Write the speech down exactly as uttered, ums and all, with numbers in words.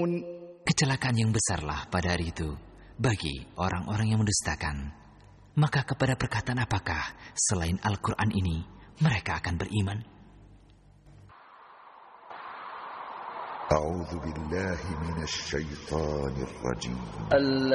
Kecelakaan yang besarlah pada hari itu bagi orang-orang yang mendustakan. Maka kepada perkataan apakah selain Al-Quran ini mereka akan beriman? A'udzu billahi minasy syaithanir rajim.